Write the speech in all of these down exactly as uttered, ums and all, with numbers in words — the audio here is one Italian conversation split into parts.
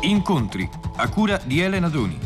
Incontri, a cura di Elena Doni.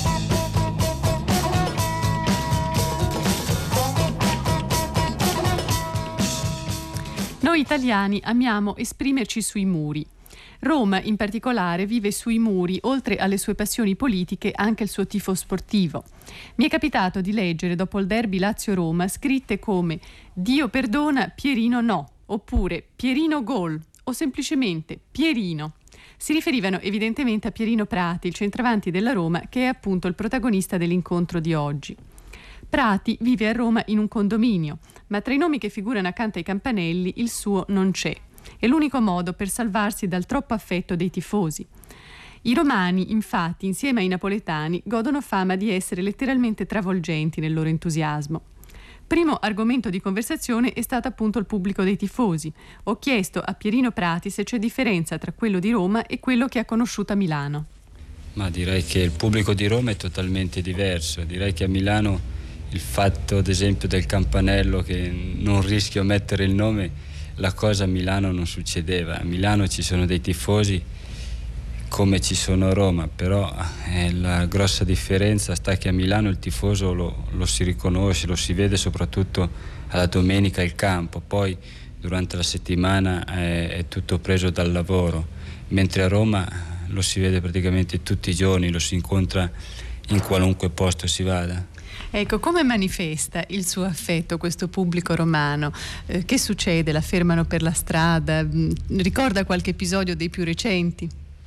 Noi italiani amiamo esprimerci sui muri. Roma, in particolare, vive sui muri, oltre alle sue passioni politiche, anche il suo tifo sportivo. Mi è capitato di leggere, dopo il derby Lazio-Roma, scritte come «Dio perdona, Pierino no», oppure «Pierino gol», o semplicemente «Pierino». Si riferivano evidentemente a Pierino Prati, il centravanti della Roma, che è appunto il protagonista dell'incontro di oggi. Prati vive a Roma in un condominio, ma tra i nomi che figurano accanto ai campanelli il suo non c'è. È l'unico modo per salvarsi dal troppo affetto dei tifosi. I romani, infatti, insieme ai napoletani, godono fama di essere letteralmente travolgenti nel loro entusiasmo. Primo argomento di conversazione è stato appunto il pubblico dei tifosi. Ho chiesto a Pierino Prati se c'è differenza tra quello di Roma e quello che ha conosciuto a Milano. Ma direi che il pubblico di Roma è totalmente diverso. Direi che a Milano il fatto, ad esempio, del campanello, che non rischio mettere il nome, la cosa a Milano non succedeva. A Milano ci sono dei tifosi come ci sono a Roma, però eh, la grossa differenza sta che a Milano il tifoso lo, lo si riconosce, lo si vede soprattutto alla domenica al campo, poi durante la settimana è, è tutto preso dal lavoro, mentre a Roma lo si vede praticamente tutti i giorni, lo si incontra in qualunque posto si vada. Ecco, come manifesta il suo affetto questo pubblico romano? Eh, che succede? La fermano per la strada? Ricorda qualche episodio dei più recenti?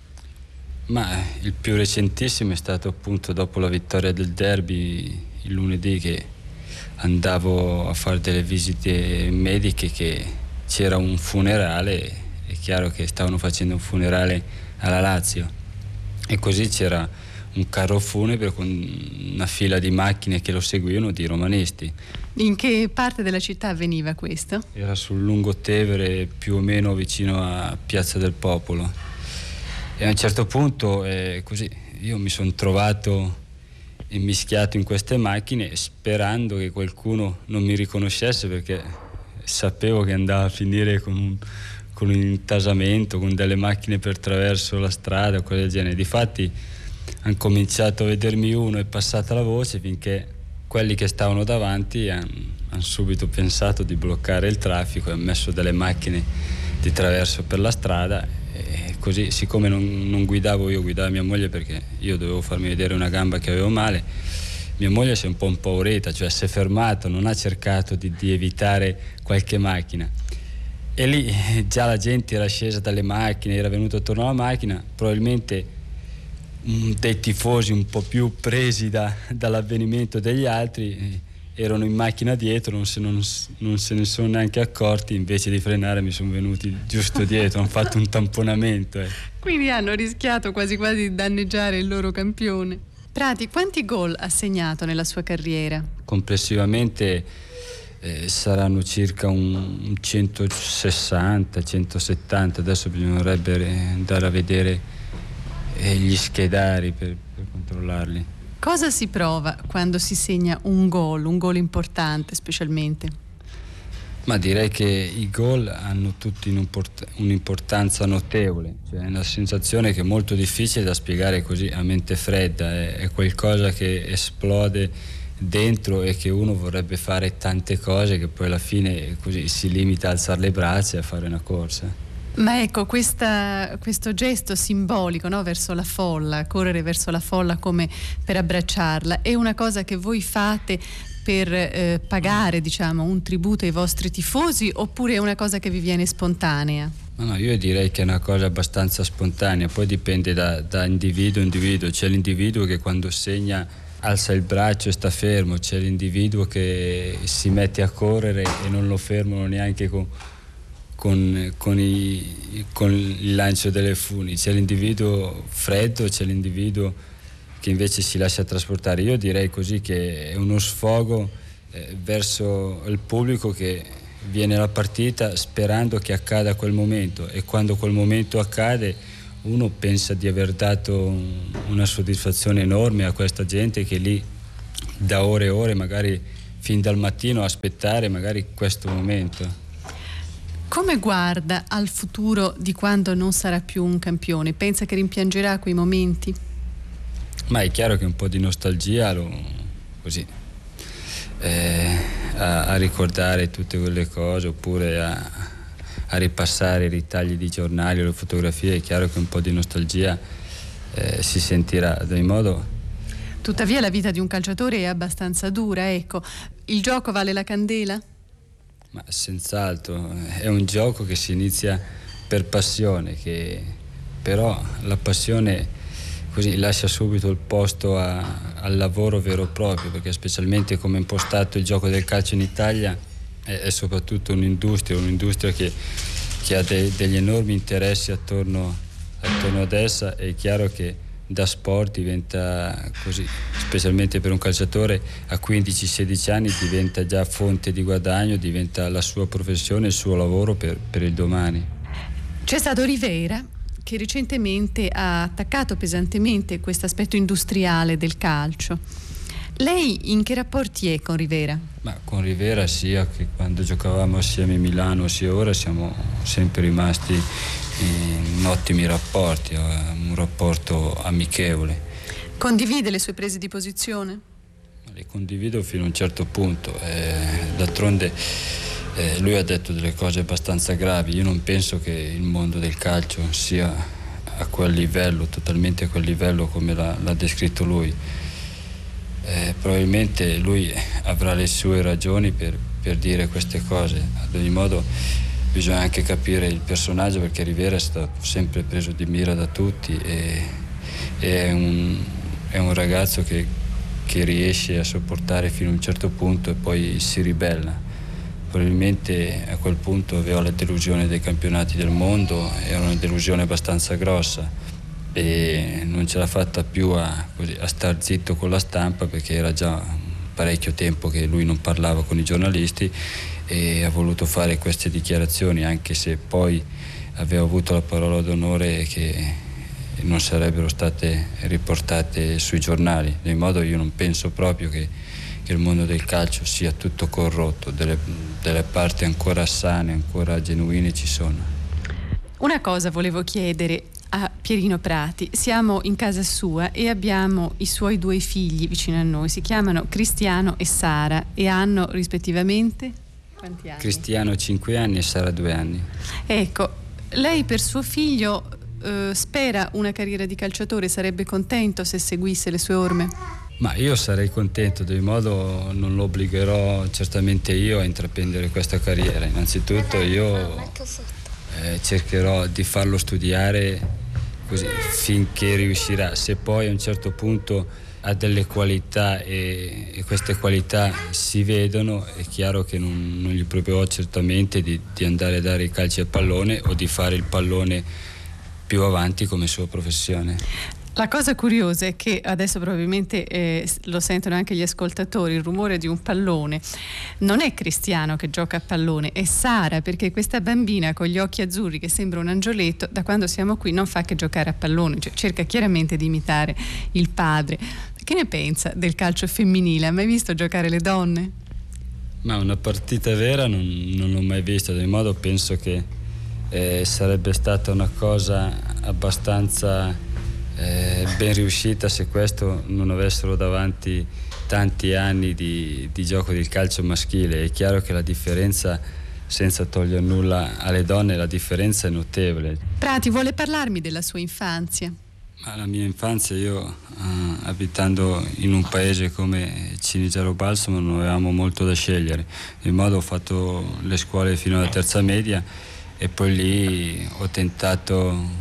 Ma il più recentissimo è stato appunto dopo la vittoria del derby il lunedì, che andavo a fare delle visite mediche, che c'era un funerale, è chiaro che stavano facendo un funerale alla Lazio, e così c'era un carro funebre con una fila di macchine che lo seguivano, di romanisti. In che parte della città avveniva questo? Era sul Lungotevere, più o meno vicino a Piazza del Popolo. E a un certo punto eh, così io mi sono trovato immischiato in queste macchine, sperando che qualcuno non mi riconoscesse, perché sapevo che andava a finire con un, con un intasamento, con delle macchine per traverso la strada o cose del genere. Difatti hanno cominciato a vedermi uno, è passata la voce, finché quelli che stavano davanti hanno han subito pensato di bloccare il traffico e hanno messo delle macchine di traverso per la strada. E così, siccome non, non guidavo io, guidava mia moglie, perché io dovevo farmi vedere una gamba che avevo male, mia moglie si è un po' impaurita, cioè si è fermata, non ha cercato di, di evitare qualche macchina. E lì già la gente era scesa dalle macchine, era venuta attorno alla macchina, probabilmente dei tifosi un po' più presi da, dall'avvenimento degli altri erano in macchina dietro, non se, non, non se ne sono neanche accorti, invece di frenare mi sono venuti giusto dietro, hanno fatto un tamponamento. Eh. Quindi hanno rischiato quasi quasi di danneggiare il loro campione. Prati, quanti gol ha segnato nella sua carriera? Complessivamente eh, saranno circa un centosessanta centosettanta, adesso bisognerebbe andare a vedere e gli schedari per, per controllarli. Cosa si prova quando si segna un gol, un gol importante specialmente? Ma direi che i gol hanno tutti un'import- un'importanza notevole, cioè è una sensazione che è molto difficile da spiegare così a mente fredda, è, è qualcosa che esplode dentro e che uno vorrebbe fare tante cose, che poi alla fine così si limita a alzare le braccia e a fare una corsa. Ma ecco, questa, questo gesto simbolico, no, verso la folla, correre verso la folla come per abbracciarla, è una cosa che voi fate per eh, pagare, diciamo, un tributo ai vostri tifosi, oppure è una cosa che vi viene spontanea? No, no, io direi che è una cosa abbastanza spontanea, poi dipende da, da individuo a individuo. C'è l'individuo che quando segna alza il braccio e sta fermo, c'è l'individuo che si mette a correre e non lo fermano neanche con Con, con, i, con il lancio delle funi. C'è l'individuo freddo, c'è l'individuo che invece si lascia trasportare. Io direi così che è uno sfogo eh, verso il pubblico che viene alla partita sperando che accada quel momento, e quando quel momento accade uno pensa di aver dato un, una soddisfazione enorme a questa gente che lì da ore e ore, magari fin dal mattino, a aspettare magari questo momento. Come guarda al futuro di quando non sarà più un campione? Pensa che rimpiangerà quei momenti? Ma è chiaro che un po' di nostalgia lo, così eh, a, a ricordare tutte quelle cose, oppure a, a ripassare i ritagli di giornali o le fotografie, è chiaro che un po' di nostalgia eh, si sentirà. Ad ogni modo, tuttavia la vita di un calciatore è abbastanza dura, ecco. Il gioco vale la candela? Ma senz'altro, è un gioco che si inizia per passione, che però la passione così lascia subito il posto a, al lavoro vero e proprio, perché specialmente come è impostato il gioco del calcio in Italia è, è soprattutto un'industria, un'industria che, che ha de, degli enormi interessi attorno, attorno ad essa. È chiaro che da sport diventa così, specialmente per un calciatore a quindici sedici anni diventa già fonte di guadagno, diventa la sua professione, il suo lavoro per, per il domani. C'è stato Rivera che recentemente ha attaccato pesantemente questo aspetto industriale del calcio. Lei in che rapporti è con Rivera? Ma con Rivera, sia che quando giocavamo assieme a Milano sia ora, siamo sempre rimasti in ottimi rapporti, un rapporto amichevole. Condivide le sue prese di posizione? Le condivido fino a un certo punto, eh, d'altronde eh, lui ha detto delle cose abbastanza gravi. Io non penso che il mondo del calcio sia a quel livello, totalmente a quel livello come l'ha, l'ha descritto lui. Eh, probabilmente lui avrà le sue ragioni per, per dire queste cose. Ad ogni modo bisogna anche capire il personaggio, perché Rivera è stato sempre preso di mira da tutti e, e è, un, è un ragazzo che, che riesce a sopportare fino a un certo punto e poi si ribella. Probabilmente a quel punto aveva la delusione dei campionati del mondo, era una delusione abbastanza grossa e non ce l'ha fatta più a, così, a star zitto con la stampa, perché era già parecchio tempo che lui non parlava con i giornalisti e ha voluto fare queste dichiarazioni, anche se poi aveva avuto la parola d'onore che non sarebbero state riportate sui giornali. In modo io non penso proprio che, che il mondo del calcio sia tutto corrotto, delle, delle parti ancora sane, ancora genuine ci sono. Una cosa volevo chiedere a Pierino Prati. Siamo in casa sua e abbiamo i suoi due figli vicino a noi, si chiamano Cristiano e Sara e hanno rispettivamente quanti anni? Cristiano cinque anni e Sara due anni. Ecco, lei per suo figlio eh, spera una carriera di calciatore, sarebbe contento se seguisse le sue orme? Ma io sarei contento, di modo non lo obbligherò certamente io a intraprendere questa carriera. Innanzitutto io eh, cercherò di farlo studiare così finché riuscirà. Se poi a un certo punto ha delle qualità e, e queste qualità si vedono, è chiaro che non, non gli proporrò certamente di, di andare a dare i calci al pallone o di fare il pallone più avanti come sua professione. La cosa curiosa è che adesso probabilmente eh, lo sentono anche gli ascoltatori, il rumore di un pallone. Non è Cristiano che gioca a pallone, è Sara, perché questa bambina con gli occhi azzurri che sembra un angioletto, da quando siamo qui non fa che giocare a pallone, cioè cerca chiaramente di imitare il padre. Che ne pensa del calcio femminile? Ha mai visto giocare le donne? Ma una partita vera non, non l'ho mai vista, di modo penso che eh, sarebbe stata una cosa abbastanza Eh, ben riuscita se questo non avessero davanti tanti anni di, di gioco del calcio maschile. È chiaro che la differenza, senza togliere nulla alle donne, la differenza è notevole. Prati, vuole parlarmi della sua infanzia? Ma la mia infanzia, io eh, abitando in un paese come Cinigiaro Balsamo non avevamo molto da scegliere, in modo ho fatto le scuole fino alla terza media e poi lì ho tentato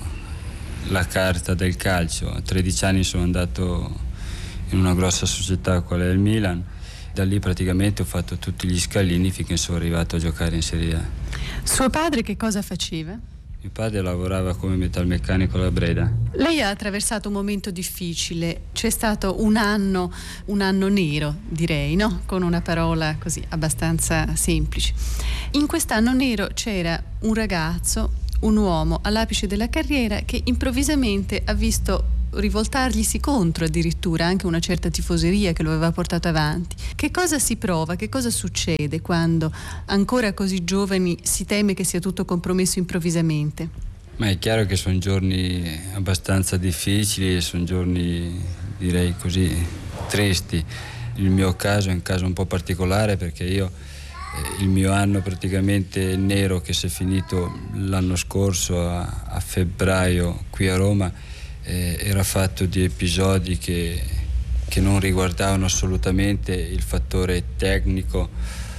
la carta del calcio. A tredici anni sono andato in una grossa società qual è il Milan, da lì praticamente ho fatto tutti gli scalini finché sono arrivato a giocare in Serie A. Suo padre che cosa faceva? Mio padre lavorava come metalmeccanico alla Breda. Lei ha attraversato un momento difficile, c'è stato un anno, un anno nero direi, no? Con una parola così abbastanza semplice. In quest'anno nero c'era un ragazzo, un uomo all'apice della carriera che improvvisamente ha visto rivoltarglisi contro addirittura, anche una certa tifoseria che lo aveva portato avanti. Che cosa si prova, che cosa succede quando ancora così giovani si teme che sia tutto compromesso improvvisamente? Ma è chiaro che sono giorni abbastanza difficili, sono giorni direi così tristi. Il mio caso è un caso un po' particolare perché io eh, il mio anno praticamente nero che si è finito l'anno scorso a, a febbraio qui a Roma eh, era fatto di episodi che, che non riguardavano assolutamente il fattore tecnico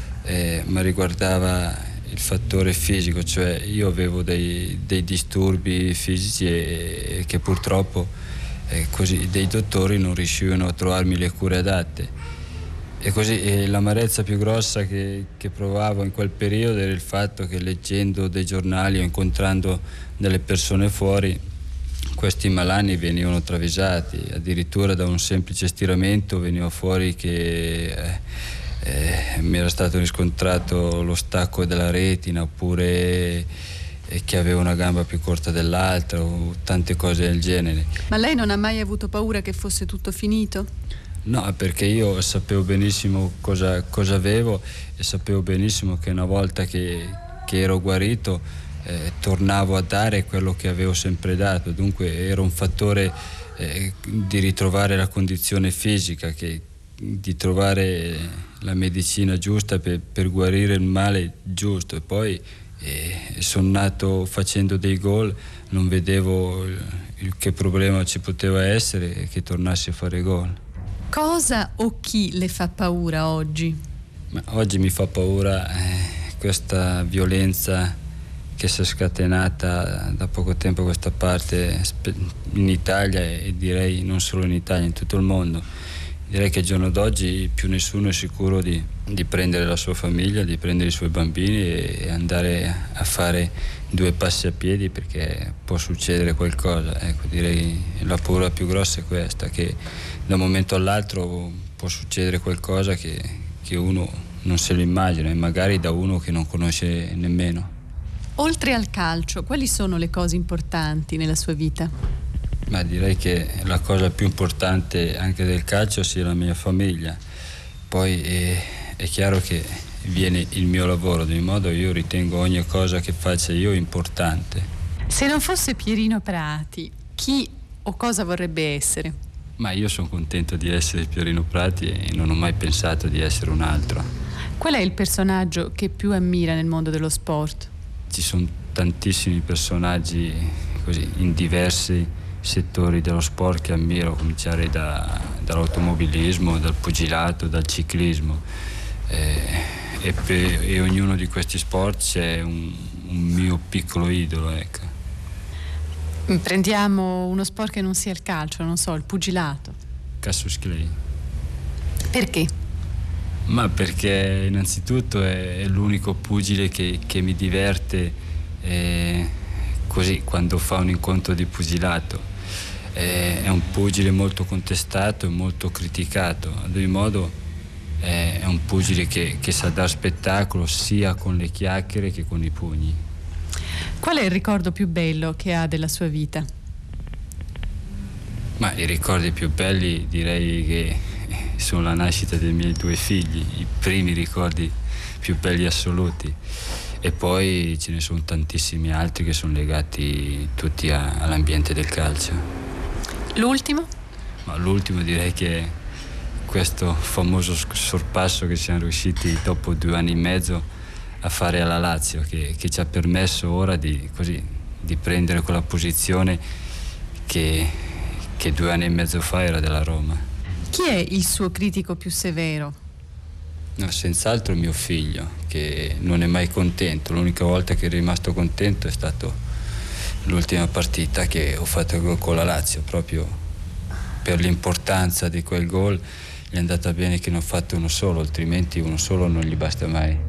eh, ma riguardava il fattore fisico, cioè io avevo dei, dei disturbi fisici e, e che purtroppo eh, così dei dottori non riuscivano a trovarmi le cure adatte. E così e l'amarezza più grossa che, che provavo in quel periodo era il fatto che leggendo dei giornali o incontrando delle persone fuori, questi malanni venivano travisati, addirittura da un semplice stiramento veniva fuori che eh, eh, mi era stato riscontrato lo stacco della retina oppure eh, che avevo una gamba più corta dell'altra o tante cose del genere. Ma lei non ha mai avuto paura che fosse tutto finito? No, perché io sapevo benissimo cosa, cosa avevo e sapevo benissimo che una volta che, che ero guarito eh, tornavo a dare quello che avevo sempre dato, dunque era un fattore eh, di ritrovare la condizione fisica, che, di trovare la medicina giusta per, per guarire il male giusto e poi eh, sono nato facendo dei gol, non vedevo il, il, che problema ci poteva essere che tornassi a fare gol. Cosa o chi le fa paura oggi? Ma oggi mi fa paura eh, questa violenza che si è scatenata da poco tempo a questa parte in Italia e direi non solo in Italia, in tutto il mondo. Direi che al giorno d'oggi più nessuno è sicuro di, di prendere la sua famiglia, di prendere i suoi bambini e andare a fare due passi a piedi perché può succedere qualcosa. Ecco, direi la paura più grossa è questa, che da un momento all'altro può succedere qualcosa che, che uno non se lo immagina e magari da uno che non conosce nemmeno. Oltre al calcio, quali sono le cose importanti nella sua vita? Ma direi che la cosa più importante anche del calcio sia la mia famiglia. Poi è, è chiaro che viene il mio lavoro, di modo io ritengo ogni cosa che faccia io importante. Se non fosse Pierino Prati, chi o cosa vorrebbe essere? Ma io sono contento di essere Pierino Prati e non ho mai pensato di essere un altro. Qual è il personaggio che più ammira nel mondo dello sport? Ci sono tantissimi personaggi così in diversi settori dello sport che ammiro, a cominciare da, dall'automobilismo, dal pugilato, dal ciclismo eh, e, per, e ognuno di questi sport c'è un, un mio piccolo idolo, ecco. Prendiamo uno sport che non sia il calcio, non so, il pugilato. Cassius Clay. Perché? Ma perché innanzitutto è, è l'unico pugile che, che mi diverte eh, così quando fa un incontro di pugilato. Eh, è un pugile molto contestato e molto criticato, ad ogni modo eh, è un pugile che, che sa dar spettacolo sia con le chiacchiere che con i pugni. Qual è il ricordo più bello che ha della sua vita? Ma i ricordi più belli direi che sono la nascita dei miei due figli, i primi ricordi più belli assoluti, e poi ce ne sono tantissimi altri che sono legati tutti a, all'ambiente del calcio. L'ultimo? Ma l'ultimo direi che è questo famoso sorpasso che siamo riusciti dopo due anni e mezzo a fare alla Lazio, che, che ci ha permesso ora di, così, di prendere quella posizione che, che due anni e mezzo fa era della Roma. Chi è il suo critico più severo? No, senz'altro mio figlio, che non è mai contento. L'unica volta che è rimasto contento è stato l'ultima partita che ho fatto il gol con la Lazio, proprio per l'importanza di quel gol. Gli è andata bene che ne ho fatto uno solo, altrimenti uno solo non gli basta mai.